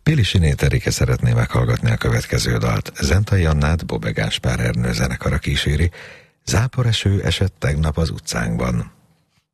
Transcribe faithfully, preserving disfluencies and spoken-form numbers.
Pilisi Néterike szeretné meghallgatni a következő dalt. Zentai Annát Bobbe Gáspár Ernő zenekara kíséri. Záporeső esett tegnap az utcánkban.